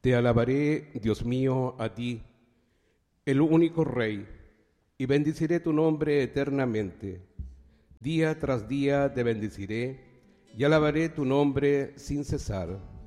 Te alabaré, Dios mío, a ti, el único Rey, y bendeciré tu nombre eternamente. Día tras día te bendeciré y alabaré tu nombre sin cesar.